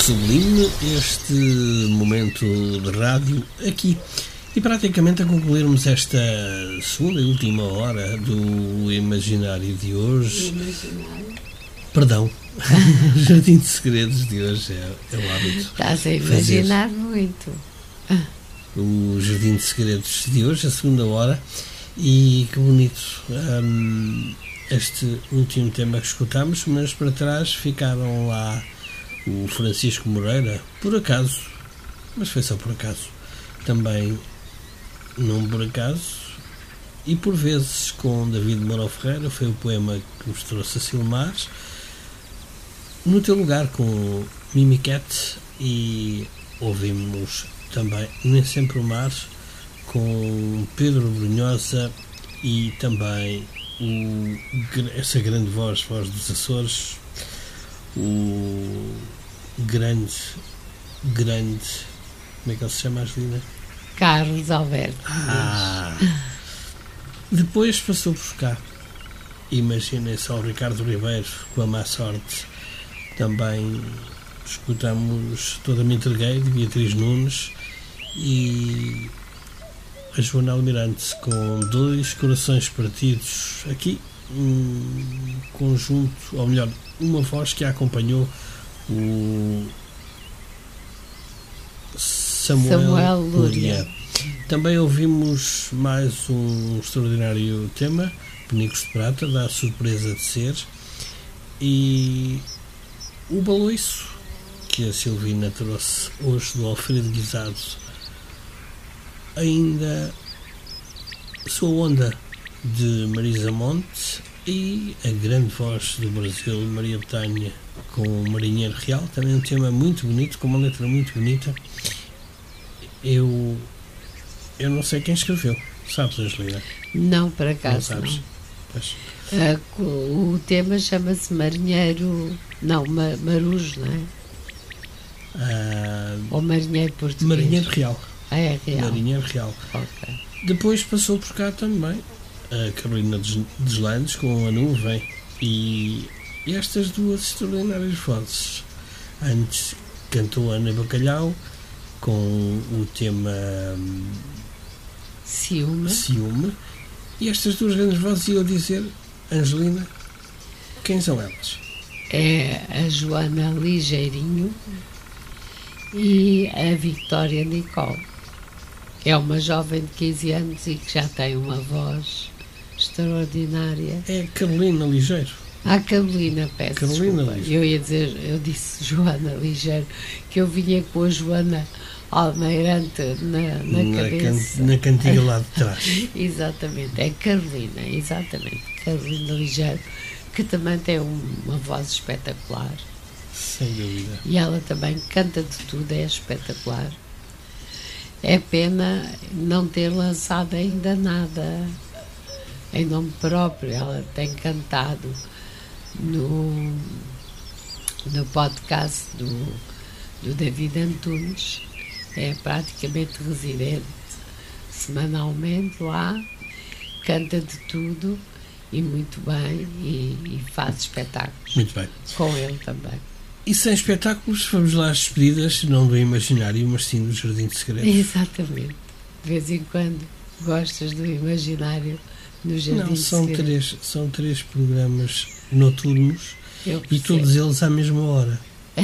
sublime este momento de rádio aqui. E praticamente a concluirmos esta segunda e última hora do Imaginário de hoje. Perdão, o Jardim de Segredos de hoje é o hábito. Estás a imaginar muito. O Jardim de Segredos de hoje, a segunda hora. E que bonito este último tema que escutámos, mas para trás ficaram lá o Francisco Moreira, por acaso, mas foi só por acaso, também não por acaso, e por vezes com David Mourão Ferreira, foi o poema que nos trouxe a Silmares, no teu lugar com Mimi Cat, e ouvimos também Nem Sempre o Mar, com Pedro Brunhosa e também essa grande voz dos Açores, o grande, como é que ele se chama, Angelina? Carlos Alberto. Depois passou por cá. Imaginem só o Ricardo Ribeiro com a Má Sorte. Também escutamos Toda Me Entreguei, de Beatriz Nunes, e a Joana Almirante com Dois Corações Partidos. Aqui um conjunto, ou melhor, uma voz que a acompanhou, o Samuel Lúria. Também ouvimos mais um extraordinário tema, Penicos de Prata, da Surpresa de Ser, e o Baloiço, que a Silvina trouxe hoje do Alfredo Guisado, ainda Sua Onda, de Marisa Monte, e a grande voz do Brasil, Maria Bethânia, com o Marinheiro Real, também um tema muito bonito, com uma letra muito bonita. Eu não sei quem escreveu, sabes, Angelina? Não, por acaso não sabes? Não. O tema chama-se Marinheiro, Marujo, não é? Ou Marinheiro Português? Marinheiro Real. É Real. Marinheiro Real. Okay. Depois passou por cá também a Carolina Deslandes com A Nuvem, e estas duas extraordinárias vozes. Antes cantou Ana Bacalhau com o tema Ciúme, e estas duas grandes vozes, iam dizer, Angelina, quem são elas? É a Joana Ligeirinho e a Victória Nicole. É uma jovem de 15 anos e que já tem uma voz extraordinária. É Carolina Ligeiro. Carolina, peço Carolina desculpa. Ligeiro. Eu disse Joana Ligeiro, que eu vinha com a Joana Almeirante na cabeça. Na cantiga lá de trás. Exatamente, é Carolina, exatamente. Carolina Ligeiro, que também tem uma voz espetacular. Sem dúvida. E ela também canta de tudo, é espetacular. É pena não ter lançado ainda nada em nome próprio. Ela tem cantado no podcast do David Antunes, é praticamente residente semanalmente lá, canta de tudo e muito bem, e faz espetáculos. Muito bem. Com ele também. E sem espetáculos, vamos lá às despedidas, não do Imaginário, mas sim do Jardim de Segredos. Exatamente. De vez em quando gostas do Imaginário no Jardim de Segredos. São três programas noturnos e todos eles à mesma hora.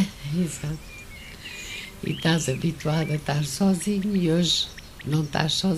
Exato. E estás habituado a estar sozinho, e hoje não estás sozinho.